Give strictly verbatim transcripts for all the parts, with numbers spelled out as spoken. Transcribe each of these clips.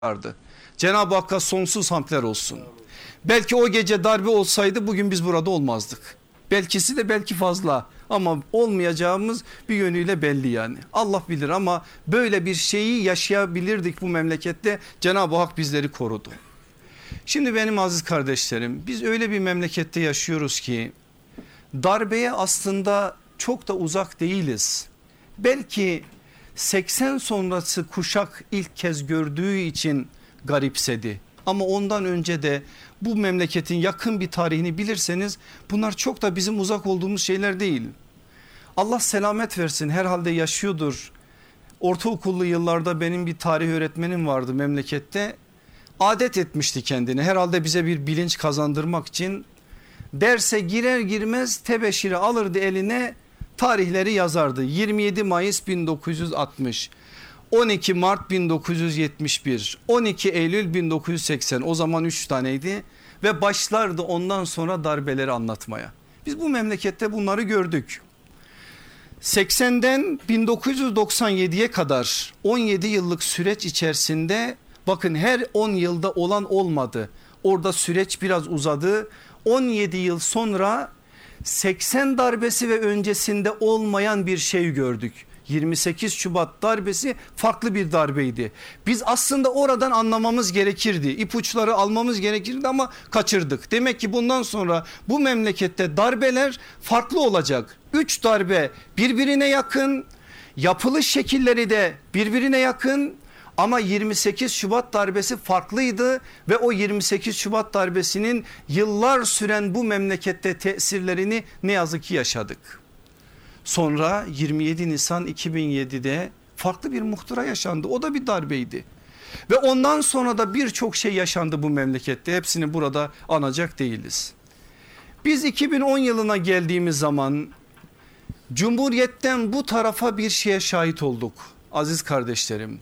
vardı. Cenab-ı Hakk'a sonsuz hamdler olsun. Belki o gece darbe olsaydı bugün biz burada olmazdık. Belkisi de belki fazla ama olmayacağımız bir yönüyle belli yani. Allah bilir ama böyle bir şeyi yaşayabilirdik bu memlekette. Cenab-ı Hak bizleri korudu. Şimdi benim aziz kardeşlerim, biz öyle bir memlekette yaşıyoruz ki darbeye aslında çok da uzak değiliz. Belki seksen sonrası kuşak ilk kez gördüğü için garipsedi. Ama ondan önce de bu memleketin yakın bir tarihini bilirseniz bunlar çok da bizim uzak olduğumuz şeyler değil. Allah selamet versin, herhalde yaşıyordur. Ortaokullu yıllarda benim bir tarih öğretmenim vardı memlekette. Adet etmişti kendini, herhalde bize bir bilinç kazandırmak için. Derse girer girmez tebeşiri alırdı eline, tarihleri yazardı. yirmi yedi Mayıs bin dokuz yüz altmış, on iki Mart bin dokuz yüz yetmiş bir, on iki Eylül bin dokuz yüz seksen, o zaman üç taneydi ve başlardı ondan sonra darbeleri anlatmaya. Biz bu memlekette bunları gördük. seksenden bin dokuz yüz doksan yediye kadar on yedi yıllık süreç içerisinde bakın her on yılda olan olmadı. Orada süreç biraz uzadı. on yedi yıl sonra seksen darbesi ve öncesinde olmayan bir şey gördük. yirmi sekiz Şubat darbesi farklı bir darbeydi. Biz aslında oradan anlamamız gerekirdi. İpuçları almamız gerekirdi ama kaçırdık. Demek ki bundan sonra bu memlekette darbeler farklı olacak. Üç darbe birbirine yakın, yapılış şekilleri de birbirine yakın. Ama yirmi sekiz Şubat darbesi farklıydı ve o yirmi sekiz Şubat darbesinin yıllar süren bu memlekette tesirlerini ne yazık ki yaşadık. Sonra yirmi yedi Nisan iki bin yedide farklı bir muhtıra yaşandı. O da bir darbeydi. Ve ondan sonra da birçok şey yaşandı bu memlekette. Hepsini burada anacak değiliz. Biz iki bin on yılına geldiğimiz zaman Cumhuriyet'ten bu tarafa bir şeye şahit olduk aziz kardeşlerim.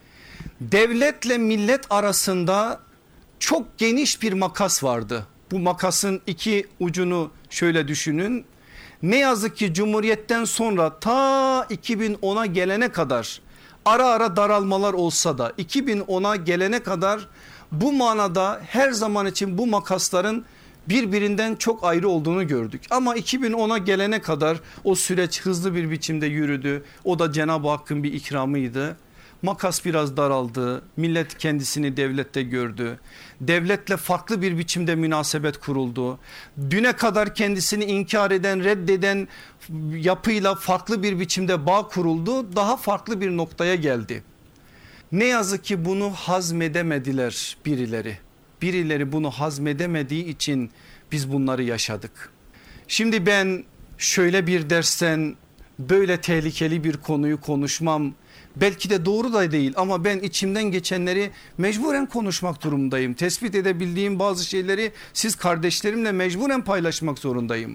Devletle millet arasında çok geniş bir makas vardı. Bu makasın iki ucunu şöyle düşünün. Ne yazık ki Cumhuriyet'ten sonra ta iki bin ona gelene kadar ara ara daralmalar olsa da iki bin ona gelene kadar bu manada her zaman için bu makasların birbirinden çok ayrı olduğunu gördük. Ama iki bin ona gelene kadar o süreç hızlı bir biçimde yürüdü. O da Cenab-ı Hakk'ın bir ikramıydı. Makas biraz daraldı. Millet kendisini devlette gördü. Devletle farklı bir biçimde münasebet kuruldu. Düne kadar kendisini inkar eden, reddeden yapıyla farklı bir biçimde bağ kuruldu. Daha farklı bir noktaya geldi. Ne yazık ki bunu hazmedemediler birileri. Birileri bunu hazmedemediği için biz bunları yaşadık. Şimdi ben şöyle bir dersten böyle tehlikeli bir konuyu konuşmam belki de doğru da değil ama ben içimden geçenleri mecburen konuşmak durumundayım. Tespit edebildiğim bazı şeyleri siz kardeşlerimle mecburen paylaşmak zorundayım.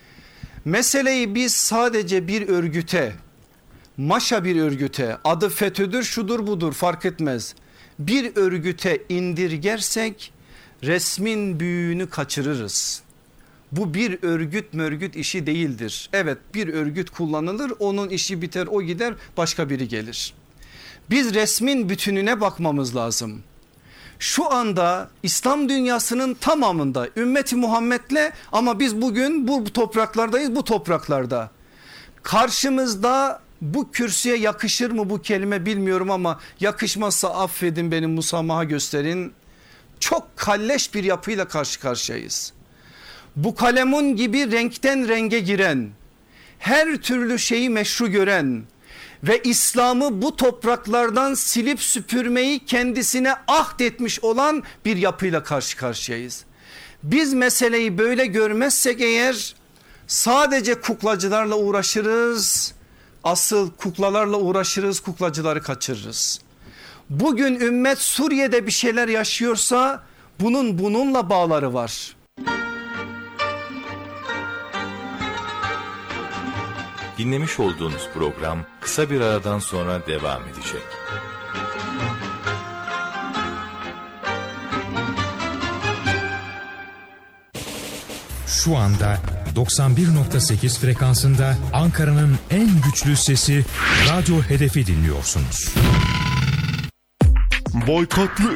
Meseleyi biz sadece bir örgüte, maşa bir örgüte, adı FETÖ'dür şudur budur fark etmez, bir örgüte indirgersek resmin büyüğünü kaçırırız. Bu bir örgüt mörgüt işi değildir. Evet, bir örgüt kullanılır, onun işi biter, o gider, başka biri gelir. Biz resmin bütününe bakmamız lazım. Şu anda İslam dünyasının tamamında ümmeti Muhammed'le, ama biz bugün bu topraklardayız, bu topraklarda. Karşımızda bu kürsüye yakışır mı bu kelime bilmiyorum ama yakışmazsa affedin, benim musamaha gösterin. Çok kalleş bir yapıyla karşı karşıyayız. Bu kalemun gibi renkten renge giren, her türlü şeyi meşru gören ve İslam'ı bu topraklardan silip süpürmeyi kendisine ahdetmiş olan bir yapıyla karşı karşıyayız. Biz meseleyi böyle görmezsek eğer sadece kuklacılarla uğraşırız, asıl kuklalarla uğraşırız, kuklacıları kaçırırız. Bugün ümmet Suriye'de bir şeyler yaşıyorsa bunun bununla bağları var. Dinlemiş olduğunuz program kısa bir aradan sonra devam edecek. Şu anda doksan bir nokta sekiz frekansında Ankara'nın en güçlü sesi Radyo Hedef'i dinliyorsunuz. boykotlu